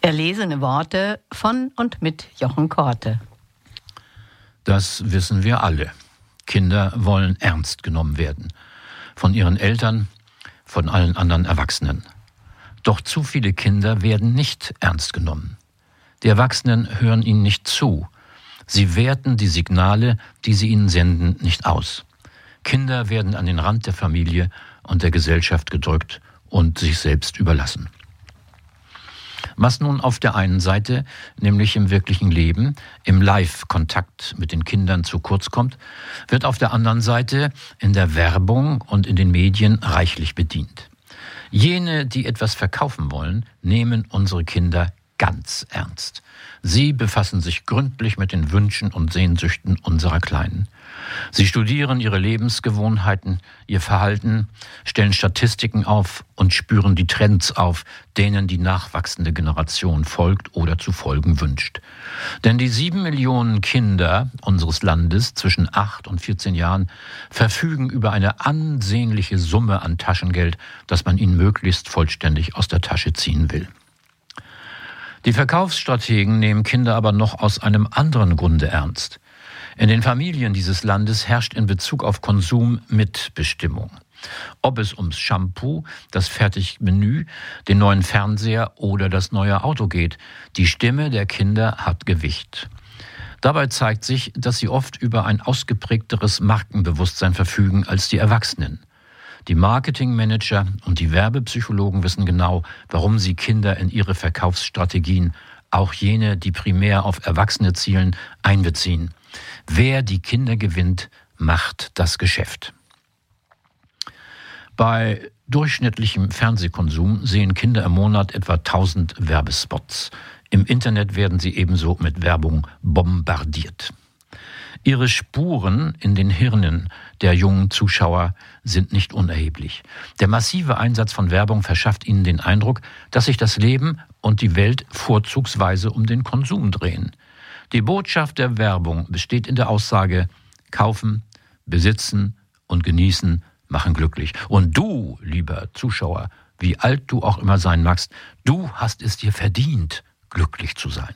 Erlesene Worte von und mit Jochen Korte. Das wissen wir alle. Kinder wollen ernst genommen werden. Von ihren Eltern, von allen anderen Erwachsenen. Doch zu viele Kinder werden nicht ernst genommen. Die Erwachsenen hören ihnen nicht zu. Sie werten die Signale, die sie ihnen senden, nicht aus. Kinder werden an den Rand der Familie und der Gesellschaft gedrückt und sich selbst überlassen. Was nun auf der einen Seite, nämlich im wirklichen Leben, im Live-Kontakt mit den Kindern zu kurz kommt, wird auf der anderen Seite in der Werbung und in den Medien reichlich bedient. Jene, die etwas verkaufen wollen, nehmen unsere Kinder ganz ernst. Sie befassen sich gründlich mit den Wünschen und Sehnsüchten unserer Kleinen. Sie studieren ihre Lebensgewohnheiten, ihr Verhalten, stellen Statistiken auf und spüren die Trends auf, denen die nachwachsende Generation folgt oder zu folgen wünscht. Denn die 7 Millionen Kinder unseres Landes zwischen 8 und 14 Jahren verfügen über eine ansehnliche Summe an Taschengeld, das man ihnen möglichst vollständig aus der Tasche ziehen will. Die Verkaufsstrategen nehmen Kinder aber noch aus einem anderen Grunde ernst. In den Familien dieses Landes herrscht in Bezug auf Konsum Mitbestimmung. Ob es ums Shampoo, das Fertigmenü, den neuen Fernseher oder das neue Auto geht, die Stimme der Kinder hat Gewicht. Dabei zeigt sich, dass sie oft über ein ausgeprägteres Markenbewusstsein verfügen als die Erwachsenen. Die Marketingmanager und die Werbepsychologen wissen genau, warum sie Kinder in ihre Verkaufsstrategien, auch jene, die primär auf Erwachsene zielen, einbeziehen. Wer die Kinder gewinnt, macht das Geschäft. Bei durchschnittlichem Fernsehkonsum sehen Kinder im Monat etwa 1000 Werbespots. Im Internet werden sie ebenso mit Werbung bombardiert. Ihre Spuren in den Hirnen der jungen Zuschauer sind nicht unerheblich. Der massive Einsatz von Werbung verschafft ihnen den Eindruck, dass sich das Leben und die Welt vorzugsweise um den Konsum drehen. Die Botschaft der Werbung besteht in der Aussage: Kaufen, besitzen und genießen machen glücklich. Und du, lieber Zuschauer, wie alt du auch immer sein magst, du hast es dir verdient, glücklich zu sein.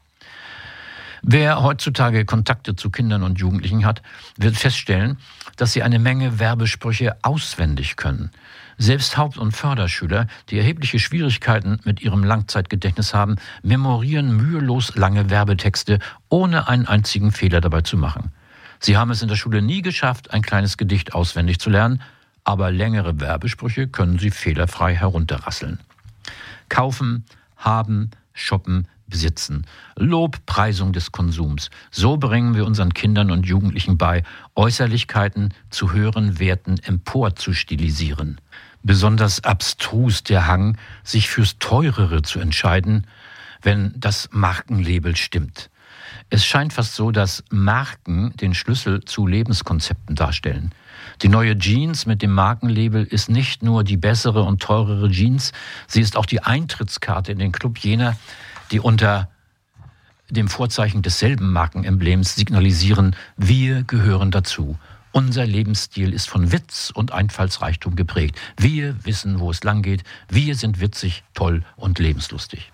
Wer heutzutage Kontakte zu Kindern und Jugendlichen hat, wird feststellen, dass sie eine Menge Werbesprüche auswendig können. Selbst Haupt- und Förderschüler, die erhebliche Schwierigkeiten mit ihrem Langzeitgedächtnis haben, memorieren mühelos lange Werbetexte, ohne einen einzigen Fehler dabei zu machen. Sie haben es in der Schule nie geschafft, ein kleines Gedicht auswendig zu lernen, aber längere Werbesprüche können sie fehlerfrei herunterrasseln. Kaufen, haben, shoppen, besitzen. Lobpreisung des Konsums. So bringen wir unseren Kindern und Jugendlichen bei, Äußerlichkeiten zu höheren Werten emporzustilisieren. Besonders abstrus der Hang, sich fürs Teurere zu entscheiden, wenn das Markenlabel stimmt. Es scheint fast so, dass Marken den Schlüssel zu Lebenskonzepten darstellen. Die neue Jeans mit dem Markenlabel ist nicht nur die bessere und teurere Jeans, sie ist auch die Eintrittskarte in den Club jener, die unter dem Vorzeichen desselben Markenemblems signalisieren: Wir gehören dazu. Unser Lebensstil ist von Witz und Einfallsreichtum geprägt. Wir wissen, wo es lang geht. Wir sind witzig, toll und lebenslustig.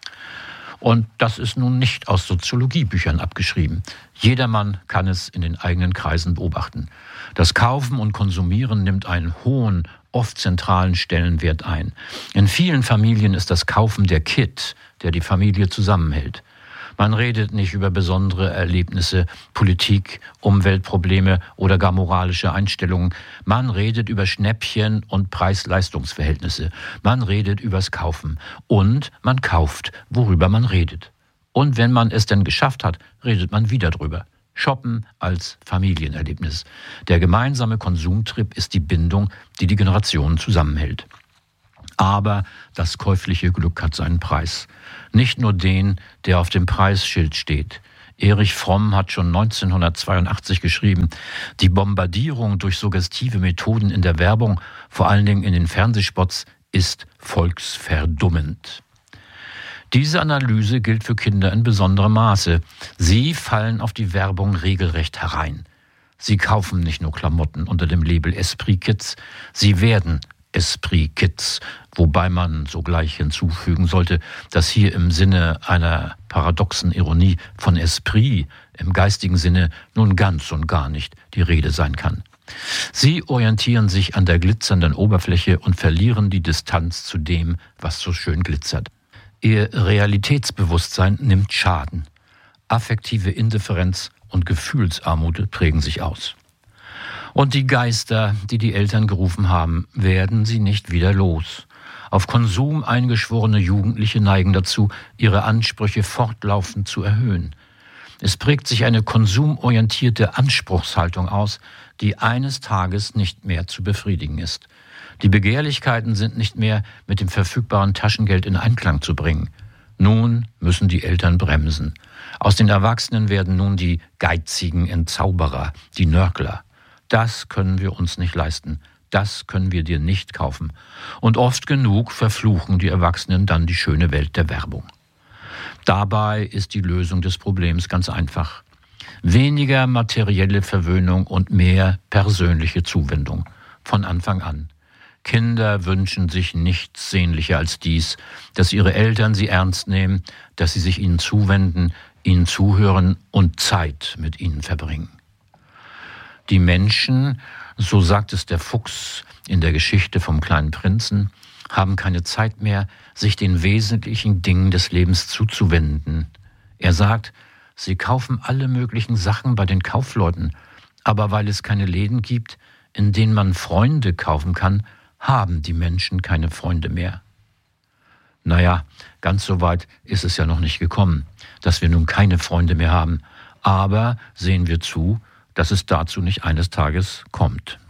Und das ist nun nicht aus Soziologiebüchern abgeschrieben. Jedermann kann es in den eigenen Kreisen beobachten. Das Kaufen und Konsumieren nimmt einen hohen, oft zentralen Stellenwert ein. In vielen Familien ist das Kaufen der Kitt, der die Familie zusammenhält. Man redet nicht über besondere Erlebnisse, Politik, Umweltprobleme oder gar moralische Einstellungen. Man redet über Schnäppchen und Preis-Leistungs-Verhältnisse. Man redet übers Kaufen. Und man kauft, worüber man redet. Und wenn man es denn geschafft hat, redet man wieder drüber. Shoppen als Familienerlebnis. Der gemeinsame Konsumtrip ist die Bindung, die die Generationen zusammenhält. Aber das käufliche Glück hat seinen Preis. Nicht nur den, der auf dem Preisschild steht. Erich Fromm hat schon 1982 geschrieben, die Bombardierung durch suggestive Methoden in der Werbung, vor allen Dingen in den Fernsehspots, ist volksverdummend. Diese Analyse gilt für Kinder in besonderem Maße. Sie fallen auf die Werbung regelrecht herein. Sie kaufen nicht nur Klamotten unter dem Label Esprit Kids, sie werden Esprit Kids, wobei man sogleich hinzufügen sollte, dass hier im Sinne einer paradoxen Ironie von Esprit im geistigen Sinne nun ganz und gar nicht die Rede sein kann. Sie orientieren sich an der glitzernden Oberfläche und verlieren die Distanz zu dem, was so schön glitzert. Ihr Realitätsbewusstsein nimmt Schaden. Affektive Indifferenz und Gefühlsarmut prägen sich aus. Und die Geister, die die Eltern gerufen haben, werden sie nicht wieder los. Auf Konsum eingeschworene Jugendliche neigen dazu, ihre Ansprüche fortlaufend zu erhöhen. Es prägt sich eine konsumorientierte Anspruchshaltung aus, die eines Tages nicht mehr zu befriedigen ist. Die Begehrlichkeiten sind nicht mehr mit dem verfügbaren Taschengeld in Einklang zu bringen. Nun müssen die Eltern bremsen. Aus den Erwachsenen werden nun die geizigen Entzauberer, die Nörgler. Das können wir uns nicht leisten. Das können wir dir nicht kaufen. Und oft genug verfluchen die Erwachsenen dann die schöne Welt der Werbung. Dabei ist die Lösung des Problems ganz einfach. Weniger materielle Verwöhnung und mehr persönliche Zuwendung. Von Anfang an. Kinder wünschen sich nichts sehnlicher als dies, dass ihre Eltern sie ernst nehmen, dass sie sich ihnen zuwenden, ihnen zuhören und Zeit mit ihnen verbringen. Die Menschen, so sagt es der Fuchs in der Geschichte vom kleinen Prinzen, haben keine Zeit mehr, sich den wesentlichen Dingen des Lebens zuzuwenden. Er sagt, sie kaufen alle möglichen Sachen bei den Kaufleuten, aber weil es keine Läden gibt, in denen man Freunde kaufen kann, haben die Menschen keine Freunde mehr. Naja, ganz so weit ist es ja noch nicht gekommen, dass wir nun keine Freunde mehr haben, aber sehen wir zu, dass es dazu nicht eines Tages kommt.